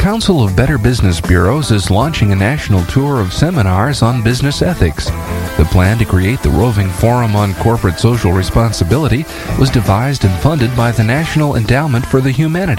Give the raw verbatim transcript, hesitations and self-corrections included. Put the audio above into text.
Council of Better Business Bureaus is launching a national tour of seminars on business ethics. The plan to create the roving Forum on Corporate Social Responsibility was devised and funded by the National Endowment for the Humanities.